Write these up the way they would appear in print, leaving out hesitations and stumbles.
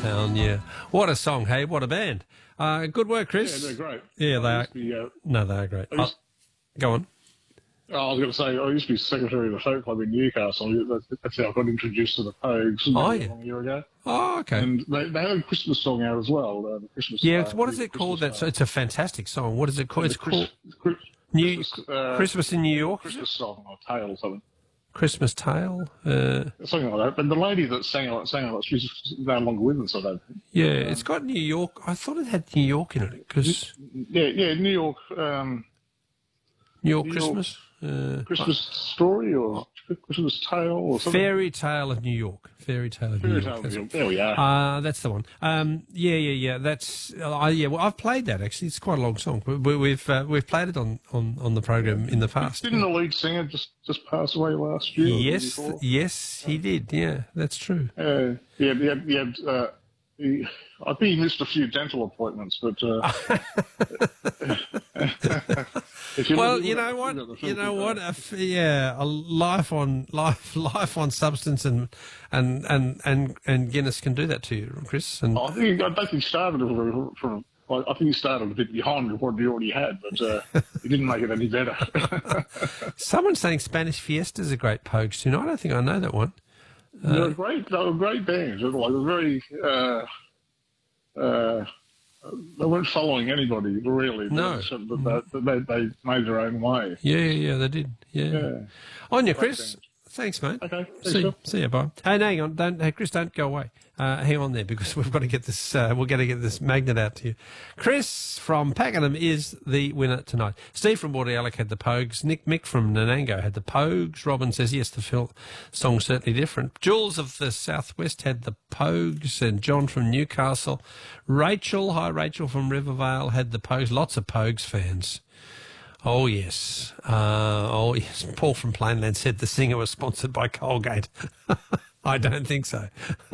Town, yeah. What a song, hey? What a band. Good work, Chris. Yeah, they're great. Yeah, they are. No, they are great. Go on. I was going to say, I used to be secretary of the folk club in Newcastle. That's how I got introduced to the Pogues a long year ago. Oh, okay. And they had a Christmas song out as well. The Christmas. What is it called? It's a fantastic song. What is it called? It's called Christmas in New York. Christmas song or tale or something. Christmas Tale? Something like that. But the lady that sang it, she's no longer with us, I don't think. Yeah, it's got New York. I thought it had New York in it. Cause yeah, New York. New York Christmas? Christmas Story or Christmas Tale or something? Fairy Tale of New York. Fairy Tale of New York. There we are. That's the one. Yeah. That's well, I've played that actually. It's quite a long song. We've played it on the program in the past. Didn't the lead singer just pass away last year? Yes, he did. Yeah, that's true. I think he missed a few dental appointments, but. Well, you know what? A life on substance and Guinness can do that to you, Chris. And I think he started I think he started a bit behind what he already had, but he didn't make it any better. Someone's saying Spanish Fiesta's a great Pogues tune. I don't think I know that one. They were great bands. They were very. They weren't following anybody, really. No. They made their own way. Yeah, they did. Yeah. On you, Chris. Thanks, mate. Okay. See you, bye. Hey, hang on. Chris, don't go away. Hang on there because we've got to get this. We're going to get this magnet out to you. Chris from Pakenham is the winner tonight. Steve from Port Alec had the Pogues. Mick from Nanango had the Pogues. Robin says yes, the song's certainly different. Jules of the Southwest had the Pogues, and John from Newcastle. Rachel from Rivervale had the Pogues. Lots of Pogues fans. Oh, yes. Paul from Plainland said the singer was sponsored by Colgate. I don't think so.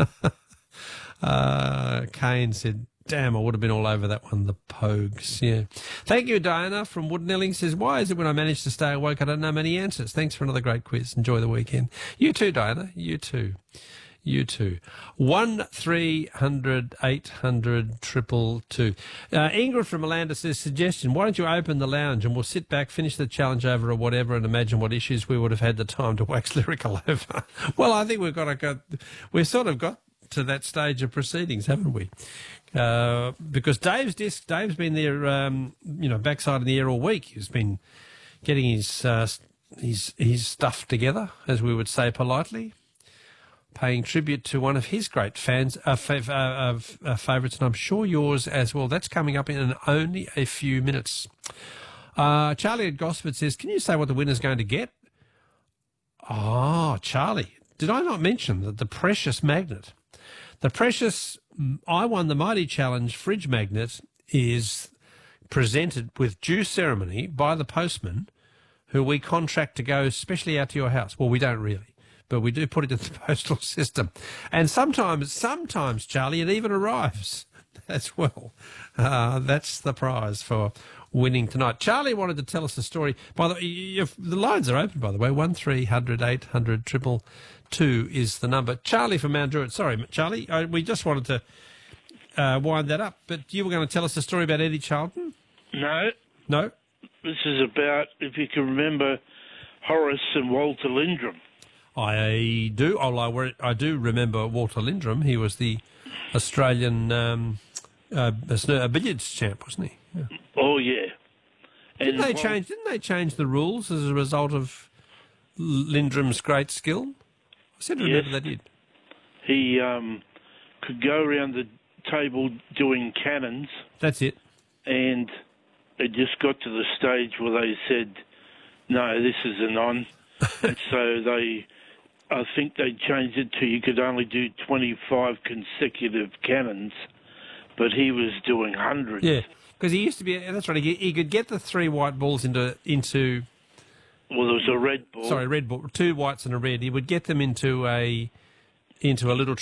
Kane said, damn, I would have been all over that one, the Pogues. Yeah. Thank you, Diana from Woodnelling says, why is it when I manage to stay awake I don't know many answers? Thanks for another great quiz. Enjoy the weekend. You too, Diana. You too. 1300 800 222. Ingrid from Malanda says, suggestion, why don't you open the lounge and we'll sit back, finish the challenge over or whatever and imagine what issues we would have had the time to wax lyrical over. Well, I think we've sort of got to that stage of proceedings, haven't we? Because Dave's been there, backside in the air all week. He's been getting his stuff together, as we would say politely, paying tribute to one of his great fans, favourites, and I'm sure yours as well. That's coming up in only a few minutes. Charlie at Gosford says, can you say what the winner's going to get? Oh, Charlie, did I not mention that the precious magnet, I Won the Mighty Challenge fridge magnet is presented with due ceremony by the postman who we contract to go specially out to your house. Well, we don't really, but we do put it in the postal system. And sometimes, Charlie, it even arrives as well. That's the prize for winning tonight. Charlie wanted to tell us a story. By the way, the lines are open, by the way. 1300 800 222 is the number. Charlie from Mount Druitt. Sorry, Charlie, we just wanted to wind that up. But you were going to tell us a story about Eddie Charlton? No? This is about, if you can remember, Horace and Walter Lindrum. I do. I do remember Walter Lindrum. He was the Australian billiards champ, wasn't he? Yeah. Oh, yeah. Didn't they change the rules as a result of Lindrum's great skill? I seem to remember they did. He could go around the table doing cannons. That's it. And it just got to the stage where they said, no, this is a non. And so I think they changed it to you could only do 25 consecutive cannons, but he was doing hundreds. Yeah, because he used to be, that's right, he could get the 3 white balls into. Well, there was a red ball. Sorry, red ball, 2 whites and a red. He would get them into a little